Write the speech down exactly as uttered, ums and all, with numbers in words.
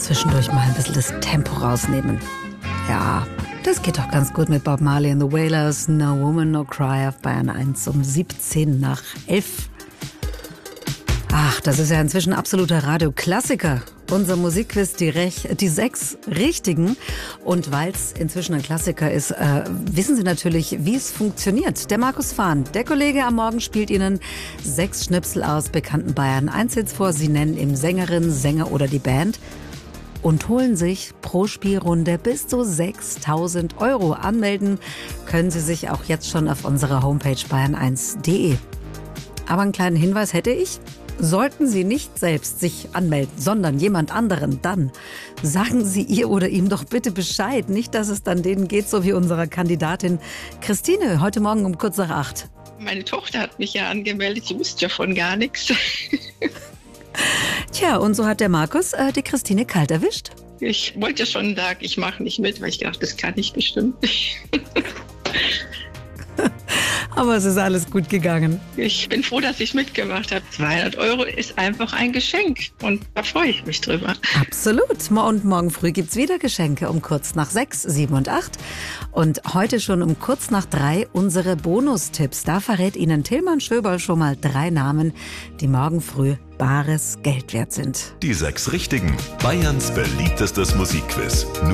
zwischendurch mal ein bisschen das Tempo rausnehmen. Ja, das geht doch ganz gut mit Bob Marley and the Wailers. No Woman, No Cry auf Bayern eins um siebzehn nach elf. Ach, das ist ja inzwischen absoluter Radioklassiker. Unser Musikquiz, die, Rech- die sechs Richtigen. Und weil es inzwischen ein Klassiker ist, äh, wissen Sie natürlich, wie es funktioniert. Der Markus Fahn, der Kollege am Morgen, spielt Ihnen sechs Schnipsel aus bekannten Bayern eins Hits vor. Sie nennen ihm Sängerin, Sänger oder die Band und holen sich pro Spielrunde bis zu sechstausend Euro. Anmelden können Sie sich auch jetzt schon auf unserer Homepage bayern eins punkt de. Aber einen kleinen Hinweis hätte ich. Sollten Sie nicht selbst sich anmelden, sondern jemand anderen, dann sagen Sie ihr oder ihm doch bitte Bescheid. Nicht, dass es dann denen geht, so wie unserer Kandidatin Christine, heute Morgen um kurz nach acht. Meine Tochter hat mich ja angemeldet, sie wusste ja von gar nichts. Tja, und so hat der Markus äh, die Christine kalt erwischt. Ich wollte ja schon sagen, ich mache nicht mit, weil ich dachte, das kann ich bestimmt nicht. Aber es ist alles gut gegangen. Ich bin froh, dass ich mitgemacht habe. zweihundert Euro ist einfach ein Geschenk und da freue ich mich drüber. Absolut. Und morgen früh gibt es wieder Geschenke um kurz nach sechs, sieben und acht. Und heute schon um kurz nach drei unsere Bonustipps. Da verrät Ihnen Tilman Schöberl schon mal drei Namen, die morgen früh bares Geld wert sind. Die sechs Richtigen. Bayerns beliebtestes Musikquiz.